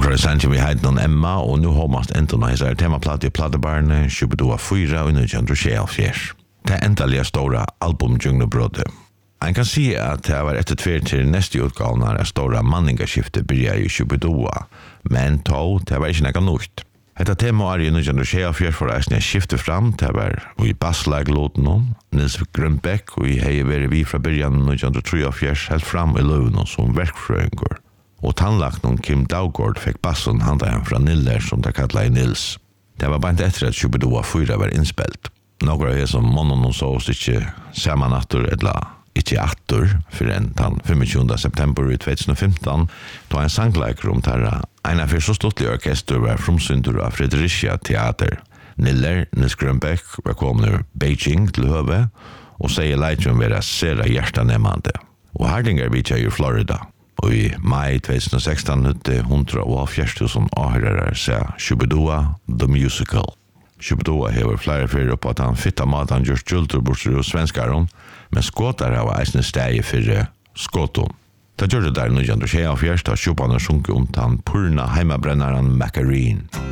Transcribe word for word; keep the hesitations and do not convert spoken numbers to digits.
för sen vi hade någon Emma och nu har man ändå när jag temaplatta i Plattebarn Shubidua fyra och nittonhundra tjugosex. Det ändliga stora albumdjunglebrottet. Man kan se att det var ett tvär till nästa utgåva när stora manningaskifte börjar i Shubidua, men då det var inte något nytt. Detta tema är ju nittonhundra tjugosex för att jag skifte fram det var i basslaglåten Nils Grönbäck och i hej var vi från början nittonhundra trettiosex helt fram i Lövn som verkfröingur. Och tandlakten Kim Daugård fick bassen handa hem från Niller som det kallade Nils. Det var bara inte efter att Shubidua fyra var inspelt. Några är som många och så oss inte sammanattor eller inte attor för en den femtjugosjunde september tjugohundrafemton då en sangläkare om där en av så ståtlig orkester var fromsyndur av Fredericia Teater. Niller, Nils Grönbäck var kommit ur Beijing till Höve och säger Leitron vara sera hjärtanämmande. Och Hardinger beach i Florida. Och i maj tjugohundrasexton hade hundrafjärde tusen åhörare se Shubidua The Musical. Shubidua hever flera fyrir på att han fitta matan just julturbursar och svenskaron, men skåtar har eisne steg för skåton. Det gjorde där nittonhundra tjugosex da Schumann sjunker om den purna heimabrennaren Macarin.